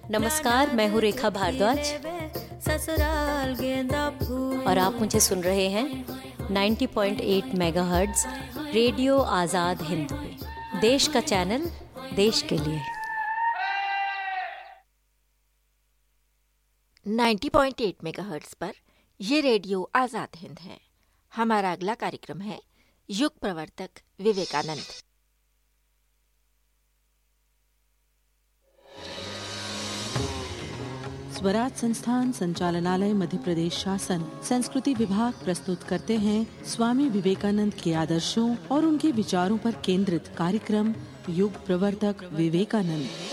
नमस्कार, मैं हूँ रेखा भारद्वाज और आप मुझे सुन रहे हैं 90.8 मेगाहर्ट्ज़ रेडियो आज़ाद हिंद पे। देश का चैनल, देश के लिए। 90.8 मेगाहर्ट्ज़ पर ये रेडियो आज़ाद हिंद है। हमारा अगला कार्यक्रम है युग प्रवर्तक विवेकानंद। स्वराज संस्थान संचालनालय मध्य प्रदेश शासन संस्कृति विभाग प्रस्तुत करते हैं स्वामी विवेकानंद के आदर्शों और उनके विचारों पर केंद्रित कार्यक्रम युग प्रवर्तक विवेकानंद।